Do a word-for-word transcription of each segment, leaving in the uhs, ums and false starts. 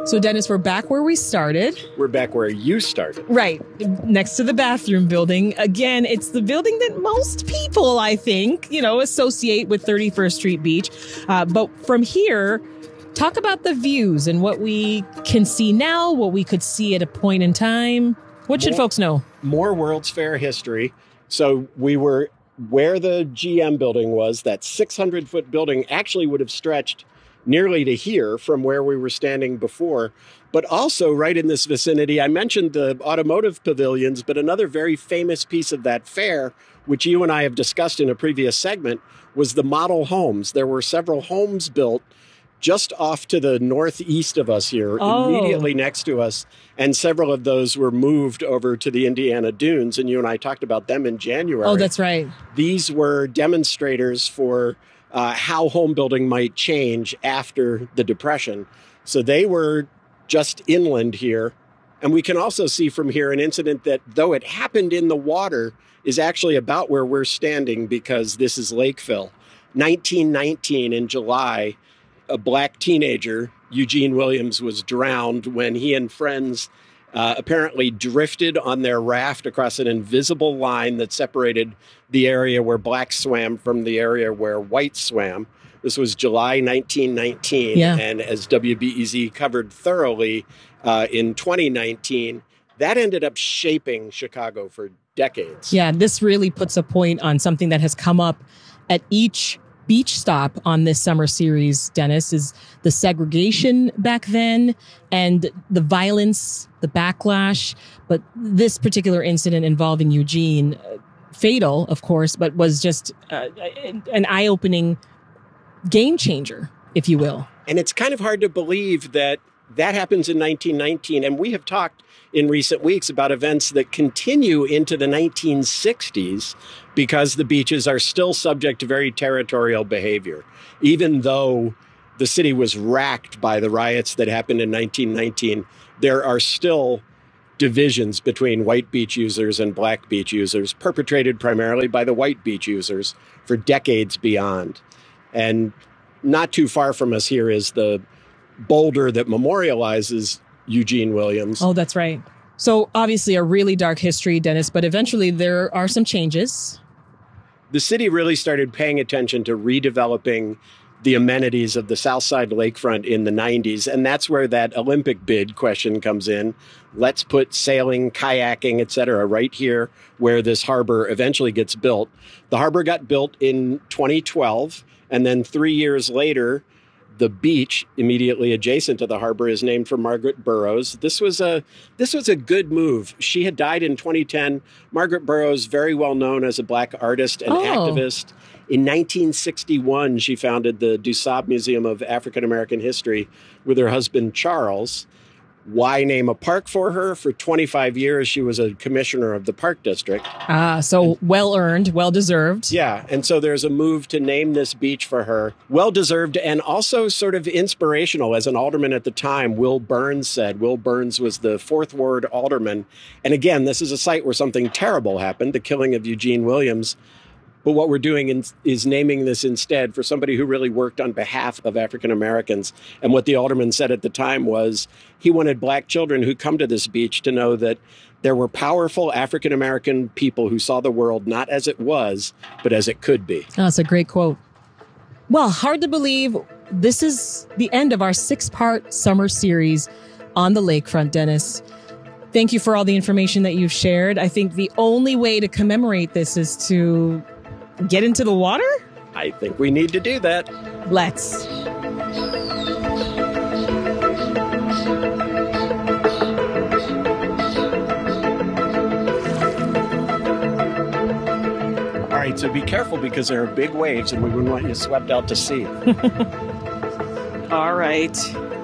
So, Dennis, we're back where we started. We're back where you started. Right. Next to the bathroom building. Again, it's the building that most people, I think, you know, associate with thirty-first Street Beach. Uh, but from here, talk about the views and what we can see now, what we could see at a point in time. What should more, folks know? More World's Fair history. So we were where the G M building was, that six hundred foot building actually would have stretched nearly to here from where we were standing before, but also right in this vicinity. I mentioned the automotive pavilions, but another very famous piece of that fair, which you and I have discussed in a previous segment, was the model homes. There were several homes built just off to the northeast of us here, oh. immediately next to us, and several of those were moved over to the Indiana Dunes, and you and I talked about them in January. Oh, that's right. These were demonstrators for Uh, how home building might change after the Depression. So they were just inland here. And we can also see from here an incident that, though it happened in the water, is actually about where we're standing because this is Lakeville. nineteen nineteen in July, a black teenager, Eugene Williams, was drowned when he and friends Uh, apparently drifted on their raft across an invisible line that separated the area where blacks swam from the area where whites swam. This was July nineteen nineteen, yeah. And as W B E Z covered thoroughly uh, in twenty nineteen, that ended up shaping Chicago for decades. Yeah, this really puts a point on something that has come up at each beach stop on this summer series, Dennis, is the segregation back then and the violence, the backlash. But this particular incident involving Eugene, uh, fatal, of course, but was just uh, an eye-opening game changer, if you will. And it's kind of hard to believe that that happens in nineteen nineteen. And we have talked in recent weeks about events that continue into the nineteen sixties because the beaches are still subject to very territorial behavior. Even though the city was racked by the riots that happened in nineteen nineteen, there are still divisions between white beach users and black beach users, perpetrated primarily by the white beach users for decades beyond. And not too far from us here is the boulder that memorializes Eugene Williams. Oh, that's right. So obviously a really dark history, Dennis, but eventually there are some changes. The city really started paying attention to redeveloping the amenities of the Southside lakefront in the nineties. And that's where that Olympic bid question comes in. Let's put sailing, kayaking, et cetera, right here where this harbor eventually gets built. The harbor got built in twenty twelve. And then three years later, the beach immediately adjacent to the harbor is named for Margaret Burroughs. This was a this was a good move. She had died in twenty ten. Margaret Burroughs, very well known as a black artist and oh. activist. In nineteen sixty-one, she founded the Dusab Museum of African American History with her husband, Charles. Why name a park for her? For twenty-five years, she was a commissioner of the park district. Ah, so well-earned, well-deserved. Yeah, and so there's a move to name this beach for her. Well-deserved and also sort of inspirational. As an alderman at the time, Will Burns said. Will Burns was the fourth Ward alderman. And again, this is a site where something terrible happened, the killing of Eugene Williams. But what we're doing in, is naming this instead for somebody who really worked on behalf of African Americans. And what the alderman said at the time was he wanted black children who come to this beach to know that there were powerful African American people who saw the world not as it was, but as it could be. Oh, that's a great quote. Well, hard to believe this is the end of our six-part summer series on the lakefront, Dennis. Thank you for all the information that you've shared. I think the only way to commemorate this is to get into the water? I think we need to do that. Let's. All right, so be careful because there are big waves and we wouldn't want you swept out to sea. All right.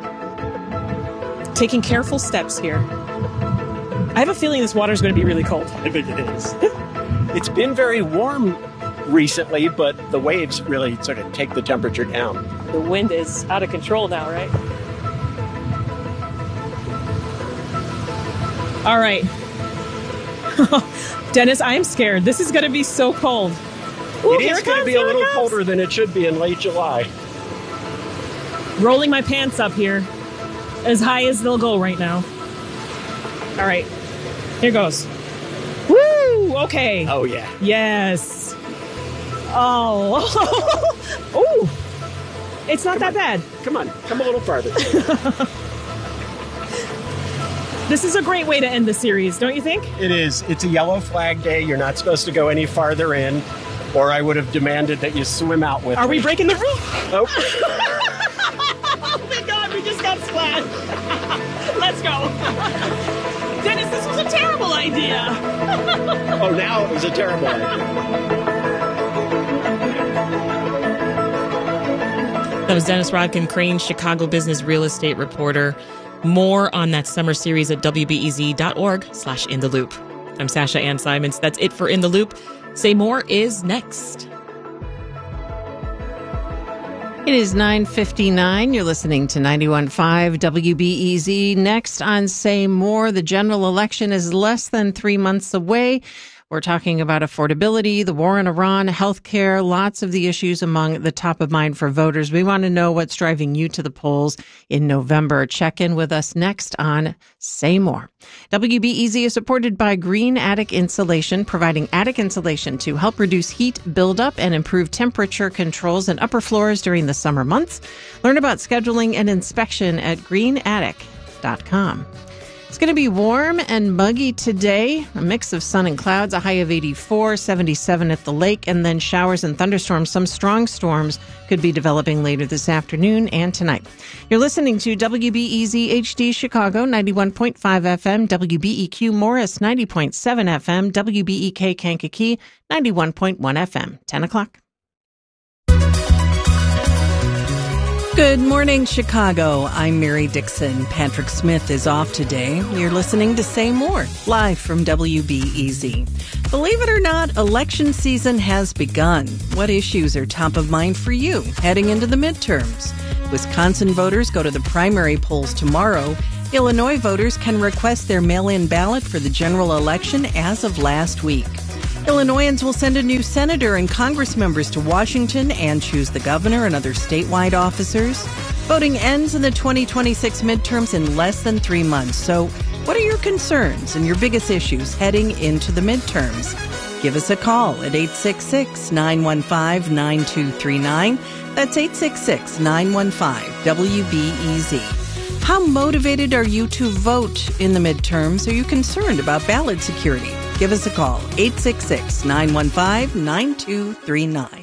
Taking careful steps here. I have a feeling this water is going to be really cold. I think it is. It's been very warm recently, but the waves really sort of take the temperature down. The wind is out of control now, right? All right. Dennis, I am scared. This is going to be so cold. Ooh, it is going to be a little colder than it should be in late July. Rolling my pants up here. as high as they'll go right now. All right, here goes. Woo! Okay. Oh, yeah. Yes. Oh. Oh. It's not Come that on. bad. Come on. Come a little farther. This is a great way to end the series, don't you think? It is. It's a yellow flag day. You're not supposed to go any farther in, or I would have demanded that you swim out with Are me. we breaking the rule? Oh. Oh my God, we just got splashed. Let's go. Dennis, this was a terrible idea. Oh, now it was a terrible idea. That was Dennis Rodkin, Crain's Chicago business real estate reporter. More on that summer series at W B E Z dot org slash in the loop. I'm Sasha Ann Simons. That's it for In the Loop. Say More is next. It is nine fifty-nine. You're listening to ninety-one point five W B E Z. Next on Say More, the general election is less than three months away. We're talking about affordability, the war in Iran, healthcare, lots of the issues among the top of mind for voters. We want to know what's driving you to the polls in November. Check in with us next on Say More. W B E Z is supported by Green Attic Insulation, providing attic insulation to help reduce heat buildup and improve temperature controls in upper floors during the summer months. Learn about scheduling and inspection at green attic dot com. It's going to be warm and muggy today, a mix of sun and clouds, a high of eighty-four, seventy-seven at the lake, and then showers and thunderstorms. Some strong storms could be developing later this afternoon and tonight. You're listening to W B E Z H D Chicago, ninety-one point five F M, W B E Q Morris, ninety point seven F M, W B E K Kankakee, ninety-one point one F M, ten o'clock. Good morning, Chicago. I'm Mary Dixon. Patrick Smith is off today. You're listening to Say More, live from W B E Z. Believe it or not, election season has begun. What issues are top of mind for you heading into the midterms? Wisconsin voters go to the primary polls tomorrow. Illinois voters can request their mail-in ballot for the general election as of last week. Illinoisans will send a new senator and Congress members to Washington and choose the governor and other statewide officers. Voting ends in the twenty twenty-six midterms in less than three months. So what are your concerns and your biggest issues heading into the midterms? Give us a call at eight six six, nine one five, nine two three nine. That's eight six six, nine one five, W B E Z. How motivated are you to vote in the midterms? Are you concerned about ballot security? Give us a call, eight six six, nine one five, nine two three nine.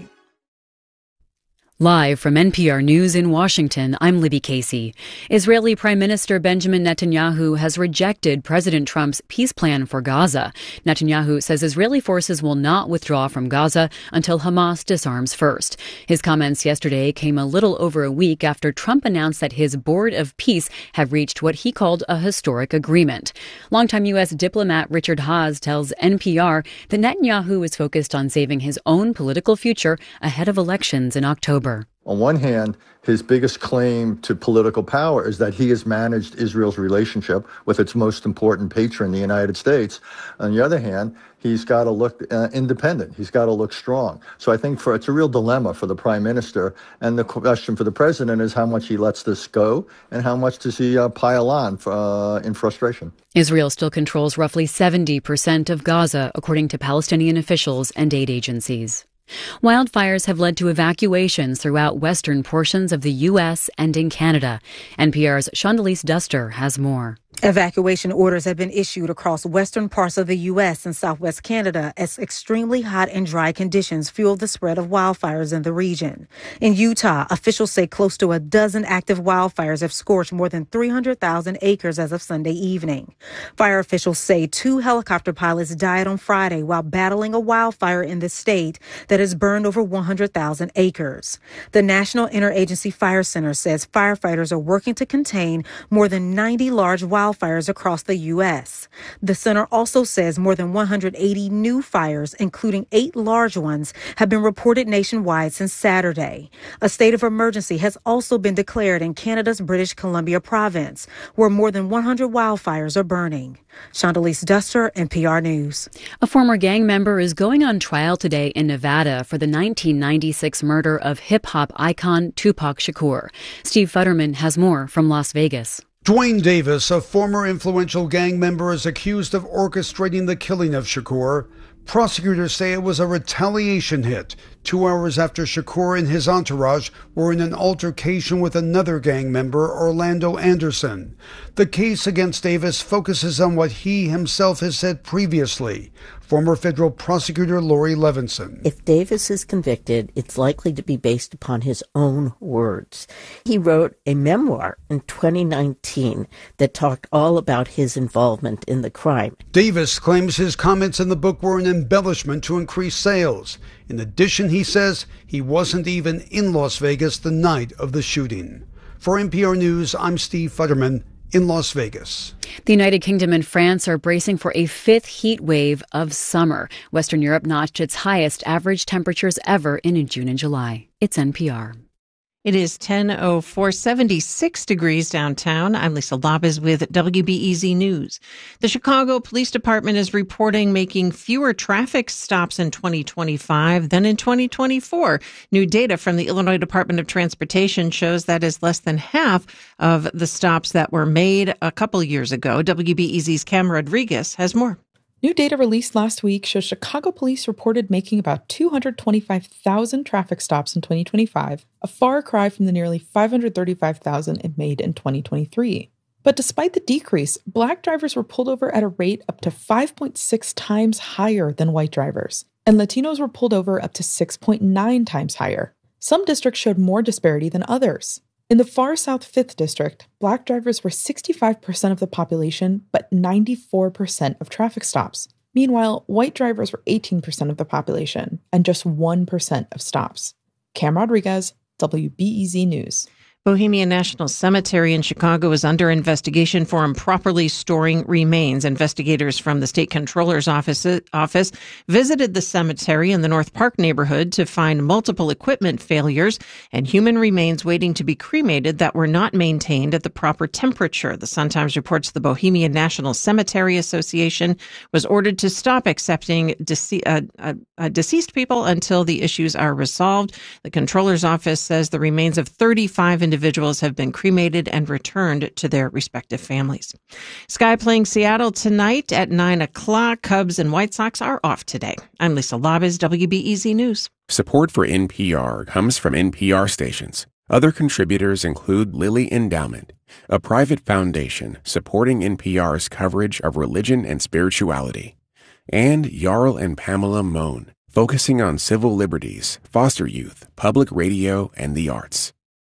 Live from N P R News in Washington, I'm Libby Casey. Israeli Prime Minister Benjamin Netanyahu has rejected President Trump's peace plan for Gaza. Netanyahu says Israeli forces will not withdraw from Gaza until Hamas disarms first. His comments yesterday came a little over a week after Trump announced that his Board of Peace have reached what he called a historic agreement. Longtime U S diplomat Richard Haass tells N P R that Netanyahu is focused on saving his own political future ahead of elections in October. On one hand, his biggest claim to political power is that he has managed Israel's relationship with its most important patron, the United States. On the other hand, he's got to look uh, independent. He's got to look strong. So I think for it's a real dilemma for the prime minister. And the question for the president is how much he lets this go and how much does he uh, pile on for, uh, in frustration. Israel still controls roughly seventy percent of Gaza, according to Palestinian officials and aid agencies. Wildfires have led to evacuations throughout western portions of the U S and in Canada. N P R's Shondelise Duster has more. Evacuation orders have been issued across western parts of the U S and southwest Canada as extremely hot and dry conditions fuel the spread of wildfires in the region. In Utah, officials say close to a dozen active wildfires have scorched more than three hundred thousand acres as of Sunday evening. Fire officials say two helicopter pilots died on Friday while battling a wildfire in the state that has burned over one hundred thousand acres. The National Interagency Fire Center says firefighters are working to contain more than ninety large wildfires wildfires across the U S. The center also says more than one hundred eighty new fires, including eight large ones, have been reported nationwide since Saturday. A state of emergency has also been declared in Canada's British Columbia province, where more than one hundred wildfires are burning. Shondelise Duster, N P R News. A former gang member is going on trial today in Nevada for the nineteen ninety-six murder of hip-hop icon Tupac Shakur. Steve Futterman has more from Las Vegas. Dwayne Davis, a former influential gang member, is accused of orchestrating the killing of Shakur. Prosecutors say it was a retaliation hit two hours after Shakur and his entourage were in an altercation with another gang member, Orlando Anderson. The case against Davis focuses on what he himself has said previously. Former federal prosecutor Lori Levinson. If Davis is convicted, it's likely to be based upon his own words. He wrote a memoir in twenty nineteen that talked all about his involvement in the crime. Davis claims his comments in the book were an embellishment to increase sales. In addition, he says he wasn't even in Las Vegas the night of the shooting. For N P R News, I'm Steve Futterman in Las Vegas. The United Kingdom and France are bracing for a fifth heat wave of summer. Western Europe notched its highest average temperatures ever in June and July. It's N P R. It is ten oh four, seventy-six degrees downtown. I'm Lisa Labez with W B E Z News. The Chicago Police Department is reporting making fewer traffic stops in twenty twenty-five than in twenty twenty-four. New data from the Illinois Department of Transportation shows that is less than half of the stops that were made a couple years ago. W B E Z's Cam Rodriguez has more. New data released last week shows Chicago police reported making about two hundred twenty-five thousand traffic stops in twenty twenty-five, a far cry from the nearly five hundred thirty-five thousand it made in twenty twenty-three. But despite the decrease, black drivers were pulled over at a rate up to five point six times higher than white drivers, and Latinos were pulled over up to six point nine times higher. Some districts showed more disparity than others. In the far south fifth District, black drivers were sixty-five percent of the population, but ninety-four percent of traffic stops. Meanwhile, white drivers were eighteen percent of the population and just one percent of stops. Cam Rodriguez, W B E Z News. Bohemian National Cemetery in Chicago is under investigation for improperly storing remains. Investigators from the state controller's office, office visited the cemetery in the North Park neighborhood to find multiple equipment failures and human remains waiting to be cremated that were not maintained at the proper temperature. The Sun-Times reports the Bohemian National Cemetery Association was ordered to stop accepting dece- uh, uh, uh, deceased people until the issues are resolved. The controller's office says the remains of thirty-five individuals Individuals have been cremated and returned to their respective families. Sky playing Seattle tonight at nine o'clock. Cubs and White Sox are off today. I'm Lisa Labez, W B E Z News. Support for N P R comes from N P R stations. Other contributors include Lilly Endowment, a private foundation supporting N P R's coverage of religion and spirituality, and Jarl and Pamela Mohn, focusing on civil liberties, foster youth, public radio, and the arts.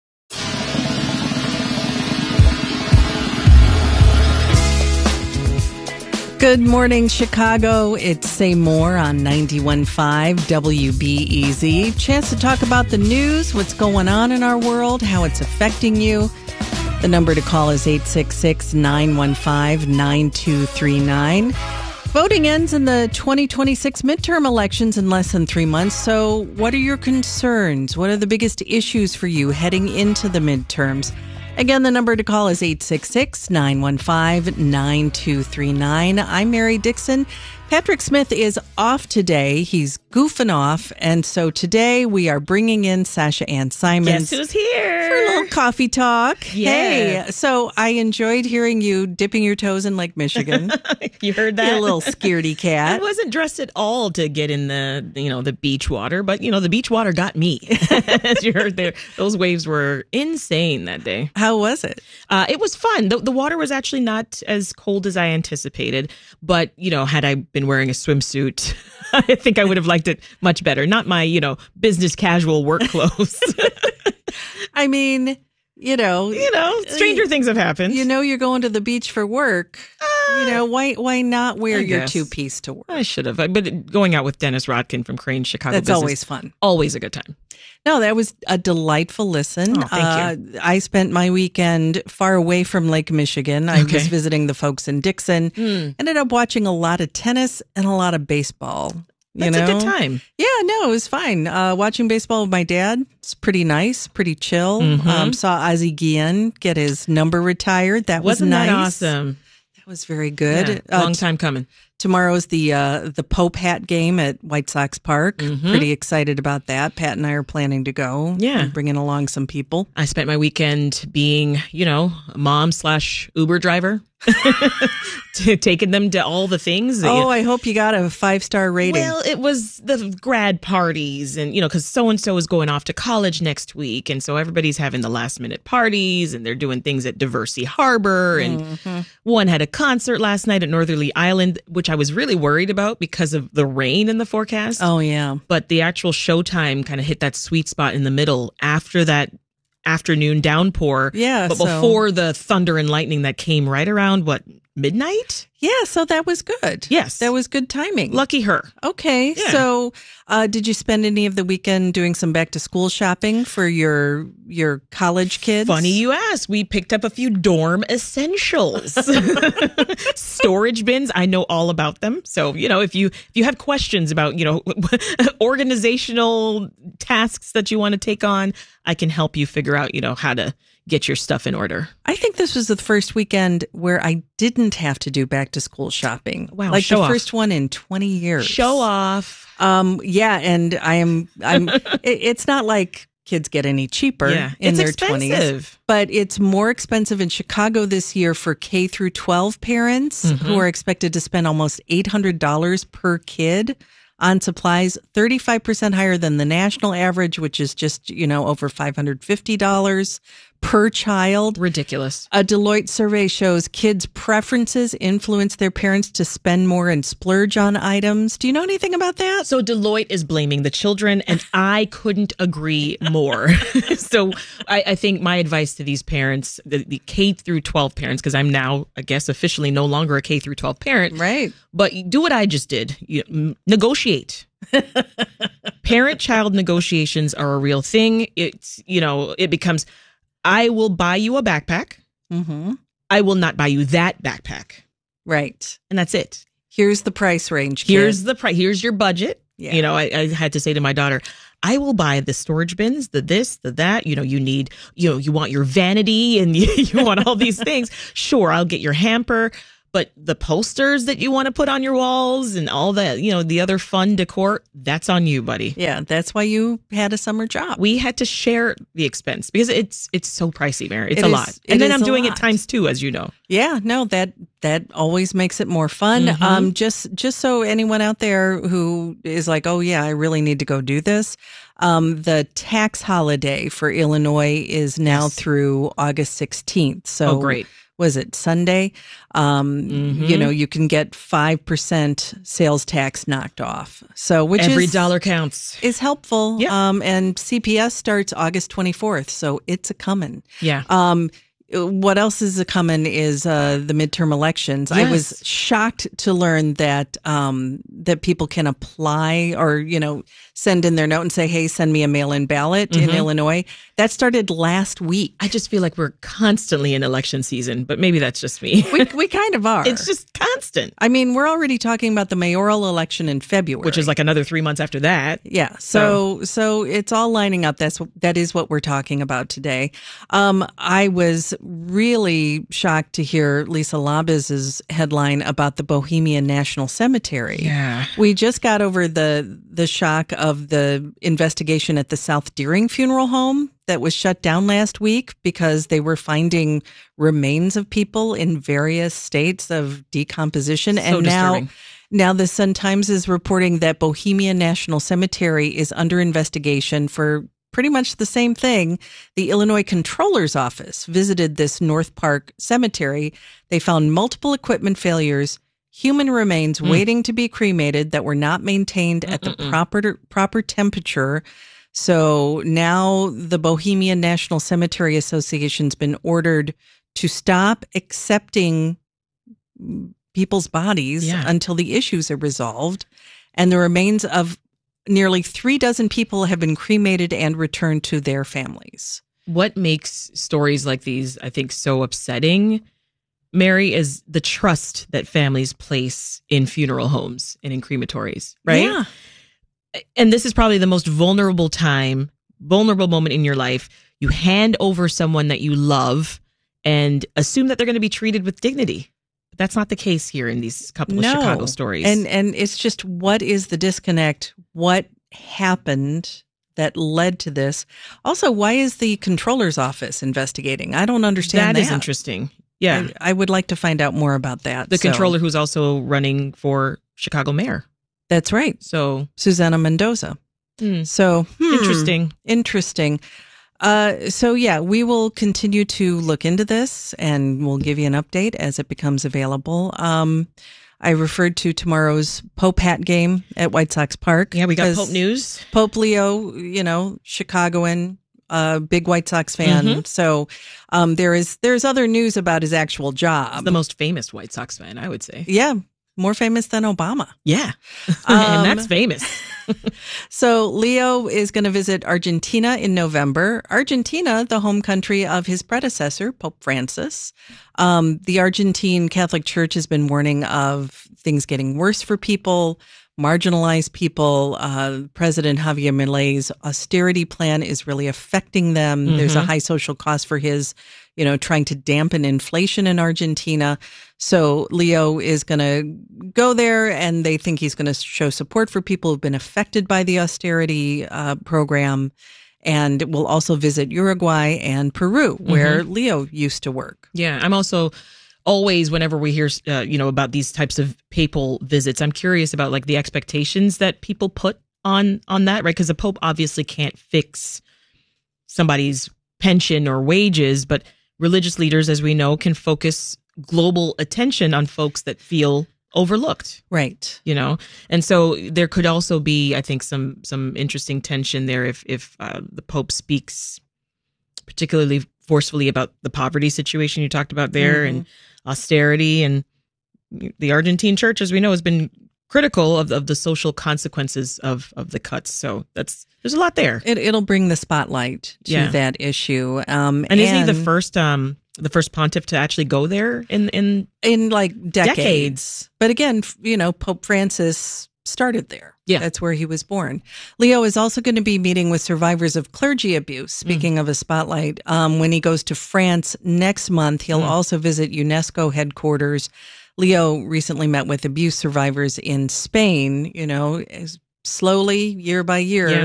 Good morning, Chicago. It's Say More on ninety-one point five W B E Z. Chance to talk about the news, what's going on in our world, how it's affecting you. The number to call is eight six six, nine one five, nine two three nine. Voting ends in the twenty twenty-six midterm elections in less than three months. So what are your concerns? What are the biggest issues for you heading into the midterms? Again, the number to call is eight six six, nine one five, nine two three nine. I'm Mary Dixon. Patrick Smith is off today. He's goofing off. And so today we are bringing in Sasha Ann Simons. Guess who's here? For a little coffee talk. Yeah. Hey, so I enjoyed hearing you dipping your toes in Lake Michigan. You heard that? You little scaredy cat. I wasn't dressed at all to get in the, you know, the beach water, but, you know, the beach water got me. As you heard there, those waves were insane that day. How was it? Uh, it was fun. The, the water was actually not as cold as I anticipated, but, you know, had I been wearing a swimsuit, I think I would have liked it much better. Not my, you know, business casual work clothes. I mean, you know, you know, stranger things have happened. You know, you're going to the beach for work. Uh, you know, why why not wear I your guess. two piece to work? I should have. But going out with Dennis Rodkin from Crane Chicago That's Business, always fun. Always a good time. No, that was a delightful listen. Oh, thank you. Uh, I spent my weekend far away from Lake Michigan. I Okay. was visiting the folks in Dixon. Mm. Ended up watching a lot of tennis and a lot of baseball. You That's know? a good time. Yeah, no, it was fine. Uh, watching baseball with my dad, it's pretty nice, pretty chill. Mhm. Um, saw Ozzie Guillen get his number retired. That was Wasn't nice. that awesome? That was very good. Yeah, long Uh, time coming. Tomorrow's the uh, the Pope hat game at White Sox Park. Mm-hmm. Pretty excited about that. Pat and I are planning to go. Yeah. And bringing along some people. I spent my weekend being, you know, a mom slash Uber driver. to taking them to all the things. that Oh, you- I hope you got a five-star rating. Well, it was the grad parties and, you know, because so-and-so is going off to college next week. And so everybody's having the last minute parties and they're doing things at Diversey Harbor. And Mm-hmm. one had a concert last night at Northerly Island, which I was really worried about because of the rain in the forecast. Oh, yeah. But the actual showtime kind of hit that sweet spot in the middle after that afternoon downpour. Yeah, But so- before the thunder and lightning that came right around, what, midnight? Yeah, so that was good. Yes. That was good timing. Lucky her. Okay, Yeah. so uh, did you spend any of the weekend doing some back-to-school shopping for your your college kids? Funny you ask. We picked up a few dorm essentials. Storage bins. I know all about them. So, you know, if you if you have questions about, you know, organizational tasks that you want to take on, I can help you figure out, you know, how to get your stuff in order. I think this was the first weekend where I didn't have to do back-to-school shopping. Wow, like show the off. first one in twenty years. Show off. Um, yeah, and I am. I'm. it, it's not like kids get any cheaper Yeah, in it's their expensive. twenties, but it's more expensive in Chicago this year for K through twelve parents Mm-hmm. who are expected to spend almost eight hundred dollars per kid on supplies, thirty-five percent higher than the national average, which is just, you know, over five hundred fifty dollars per child. Ridiculous. A Deloitte survey shows kids' preferences influence their parents to spend more and splurge on items. Do you know anything about that? So Deloitte is blaming the children, and I couldn't agree more. So I, I think my advice to these parents, the, the K through twelve parents, because I'm now, I guess, officially no longer a K through twelve parent, Right. but you do what I just did. You mm, negotiate. Parent-child negotiations are a real thing. It's, you know, it becomes, I will buy you a backpack. Mm-hmm. I will not buy you that backpack. Right. And that's it. Here's the price range. Kid. Here's the price. Here's your budget. Yeah. You know, I, I had to say to my daughter, I will buy the storage bins, the this, the that. You know, you need, you know, you want your vanity and you, you want all these things. Sure, I'll get your hamper. But the posters that you want to put on your walls and all that, you know, the other fun decor, that's on you, buddy. Yeah, that's why you had a summer job. We had to share the expense because it's it's so pricey, Mary. It's It a is- lot. it And then is I'm a doing lot. it times two, as you know. Yeah, no, that that always makes it more fun. Mhm. Um, just just so anyone out there who is like, oh yeah, I really need to go do this. Um, the tax holiday for Illinois is now Yes. through August sixteenth. So Oh, great. Was it Sunday? Um, Mhm. You know, you can get five percent sales tax knocked off. So which Every is dollar counts. is helpful. Yeah. Um, and C P S starts August twenty-fourth. So it's a coming. Yeah. Um, what else is a coming is uh, the midterm elections. I was Yes. shocked to learn that um, that people can apply or, you know, send in their note and say, hey, send me a mail-in ballot in Mhm. Illinois. That started last week. I just feel like we're constantly in election season, but maybe that's just me. We, we kind of are. It's just constant, I mean, we're already talking about the mayoral election in February. which is like another three months after that. Yeah. So so it's all lining up. That's that is what we're talking about today. Um, I was really shocked to hear Lisa Labiz's headline about the Bohemian National Cemetery. Yeah. We just got over the the shock of the investigation at the South Deering Funeral Home that was shut down last week because they were finding remains of people in various states of decomposition. So and now disturbing. now the Sun-Times is reporting that Bohemian National Cemetery is under investigation for pretty much the same thing. The Illinois Controller's Office visited this North Park cemetery. They found multiple equipment failures, human remains Mm. waiting to be cremated that were not maintained at the Mm-mm-mm. proper proper temperature. So now the Bohemian National Cemetery Association's been ordered to stop accepting people's bodies Yeah. until the issues are resolved. And the remains of nearly three dozen people have been cremated and returned to their families. What makes stories like these, I think, so upsetting, Mary, is the trust that families place in funeral homes and in crematories, right? Yeah. And this is probably the most vulnerable time, vulnerable moment in your life. You hand over someone that you love and assume that they're going to be treated with dignity. But that's not the case here in these couple of No. Chicago stories. And and it's just, what is the disconnect? What happened that led to this? Also, why is the controller's office investigating? I don't understand that. That is interesting. Yeah. I, I would like to find out more about that. The So- controller who's also running for Chicago mayor. That's right. So Susana Mendoza. Hmm. So hmm, Interesting. Interesting. Uh, so yeah, we will continue to look into this, and we'll give you an update as it becomes available. Um, I referred to tomorrow's Pope hat game at White Sox Park. Yeah, we got 'cause Pope news. Pope Leo, you know, Chicagoan, uh, big White Sox fan. Mhm. So um, there is there's other news about his actual job. The most famous White Sox fan, I would say. Yeah, more famous than Obama. Yeah. Um, and that's famous. So Leo is going to visit Argentina in November. Argentina, the home country of his predecessor, Pope Francis. Um, the Argentine Catholic Church has been warning of things getting worse for people, marginalized people. Uh, President Javier Milei's austerity plan is really affecting them. Mm-hmm. There's a high social cost for his, you know, trying to dampen inflation in Argentina. So Leo is going to go there, and they think he's going to show support for people who've been affected by the austerity uh, program, and will also visit Uruguay and Peru, where Mm-hmm. Leo used to work. Yeah, I'm also always, whenever we hear, uh, you know, about these types of papal visits, I'm curious about like the expectations that people put on on that, right? Because the Pope obviously can't fix somebody's pension or wages, but religious leaders, as we know, can focus global attention on folks that feel overlooked. Right. You know, and so there could also be, I think, some some interesting tension there if if uh, the Pope speaks particularly forcefully about the poverty situation you talked about there, Mm-hmm. and austerity, and the Argentine church, as we know, has been critical of, of the social consequences of, of the cuts. So that's there's a lot there. It, it'll bring the spotlight to Yeah. that issue. Um, And isn't he the first um the first pontiff to actually go there in in in like decades? decades? But again, f- you know, Pope Francis started there. Yeah. That's where he was born. Leo is also going to be meeting with survivors of clergy abuse. Speaking of a spotlight, um, when he goes to France next month, he'll Mm. also visit UNESCO headquarters. Leo recently met with abuse survivors in Spain, you know, as slowly, year by year, Yeah.